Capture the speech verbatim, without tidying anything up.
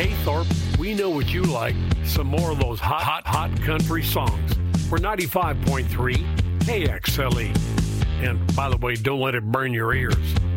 Hey Thorpe, we know what you like. Some more of those hot, hot, hot country songs. We're ninety-five point three K X L E. And by the way, don't let it burn your ears.